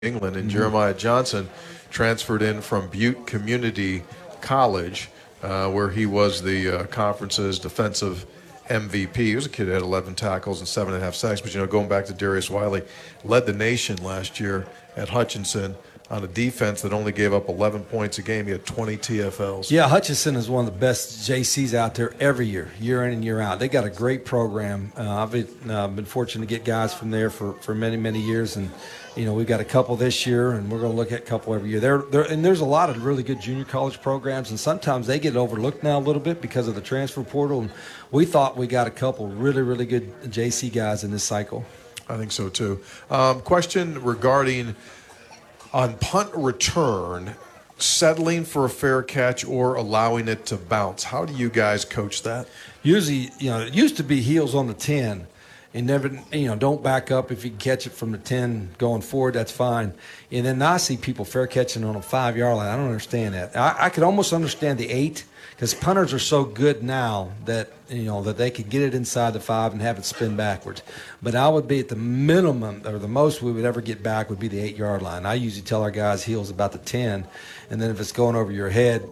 England, and Jeremiah Johnson transferred in from Butte Community College, where he was the conference's defensive MVP. He was a kid that had 11 tackles and 7.5 sacks. But, going back to Darius Wiley, led the nation last year at Hutchinson on a defense that only gave up 11 points a game. He had 20 TFLs. Yeah, Hutchinson is one of the best JCs out there every year in and year out. They got a great program. I've been fortunate to get guys from there for many, many years. And, we've got a couple this year, and we're going to look at a couple every year. And there's a lot of really good junior college programs, and sometimes they get overlooked now a little bit because of the transfer portal. And we thought we got a couple really, really good JC guys in this cycle. I think so, too. Question regarding on punt return, settling for a fair catch or allowing it to bounce. How do you guys coach that? Usually, it used to be heels on the 10. And never, don't back up if you can catch it from the 10 going forward, that's fine. And then now I see people fair catching on a 5-yard line. I don't understand that. I could almost understand the 8 because punters are so good now that, that they could get it inside the 5 and have it spin backwards. But I would be at the minimum or the most we would ever get back would be the 8-yard line. I usually tell our guys heels about the 10. And then if it's going over your head,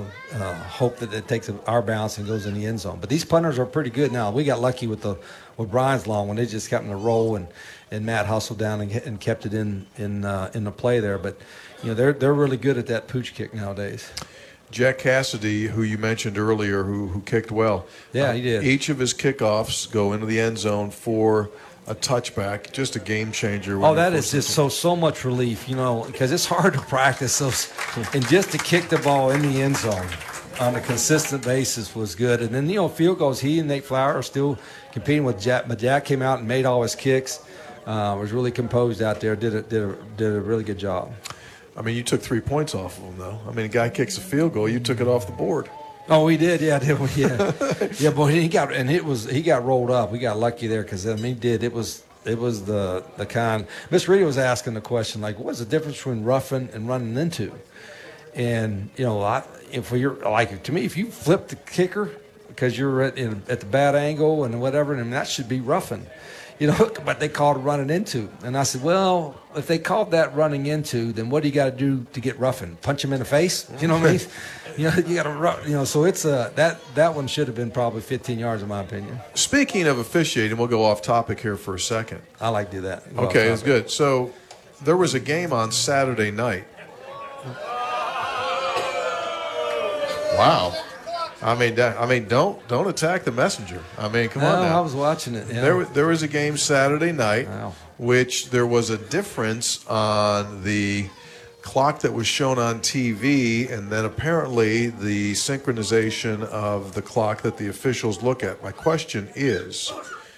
hope that it takes our bounce and goes in the end zone. But these punters are pretty good now. We got lucky with Brian's long when they just happened to roll and Matt hustled down and kept it in the play there. But they're really good at that pooch kick nowadays. Jack Cassidy, who you mentioned earlier, who kicked well. Yeah, he did. Each of his kickoffs go into the end zone for a touchback, just a game changer. Oh, that is just so much relief, because it's hard to practice those. And just to kick the ball in the end zone on a consistent basis was good. And then, field goals, he and Nate Flower are still competing with Jack. But Jack came out and made all his kicks, was really composed out there, did a really good job. I mean, you took 3 points off of him, though. I mean, a guy kicks a field goal, you took it off the board. Oh, we did, yeah, did we? Yeah, yeah. But he got rolled up. We got lucky there because he did. It was the kind. Miss Reedy was asking the question like, what's the difference between roughing and running into? And if you're like to me, if you flip the kicker because you're at the bad angle and whatever, and that should be roughing. But they called it running into. And I said, well, if they called that running into, then what do you got to do to get roughing? Punch him in the face? You know what I mean? You got to rough. So it's that one should have been probably 15 yards in my opinion. Speaking of officiating, we'll go off topic here for a second. I like to do that. Okay, that's good. So there was a game on Saturday night. Wow. I mean, don't attack the messenger. I mean, come on now. I was watching it. Yeah. There was a game Saturday night, which there was a difference on the clock that was shown on TV, and then apparently the synchronization of the clock that the officials look at. My question is,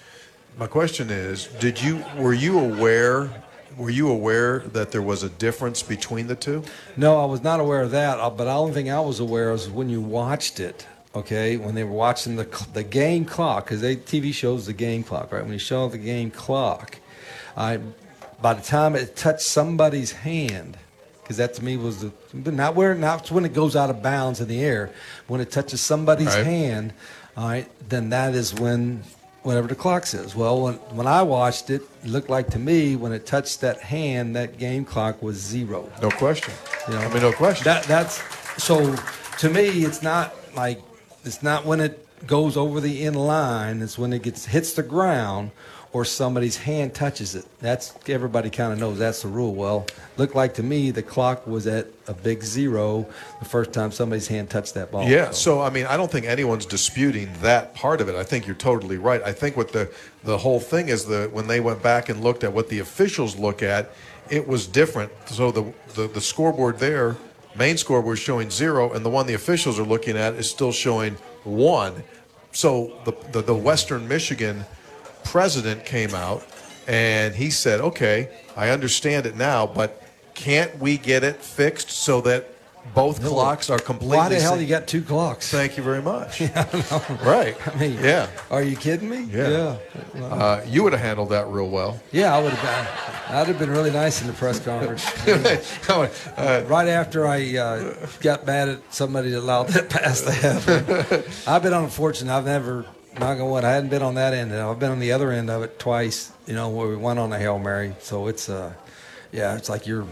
were you aware that there was a difference between the two? No, I was not aware of that. But the only thing I was aware of is when you watched it. Okay, when they were watching the game clock, because TV shows the game clock, right? When you show the game clock, by the time it touched somebody's hand, because that to me was not when it goes out of bounds in the air. When it touches somebody's hand, all right, then that is when whatever the clock says. Well, when I watched it, it looked like to me when it touched that hand, that game clock was 0. No question. No question. That's so to me, it's not like. It's not when it goes over the end line. It's when it hits the ground or somebody's hand touches it. That's everybody kind of knows that's the rule. Well, looked like to me the clock was at a big 0 the first time somebody's hand touched that ball. Yeah, so I mean, I don't think anyone's disputing that part of it. I think you're totally right. I think what the whole thing is when they went back and looked at what the officials look at, it was different. So the scoreboard there, main scoreboard was showing 0, and the one the officials are looking at is still showing 1. So the Western Michigan president came out, and he said, okay, I understand it now, but can't we get it fixed so that both clocks are completely Why the hell you got 2 clocks? Thank you very much. Yeah, right. I mean, yeah. Are you kidding me? Yeah. You would have handled that real well. Yeah, I would have. I'd have been really nice in the press conference. Right after I got mad at somebody that allowed that pass to happen. I've been unfortunate. I've never, knock on wood, I hadn't been on that end. I've been on the other end of it twice, where we went on a Hail Mary. So it's Yeah, it's like you're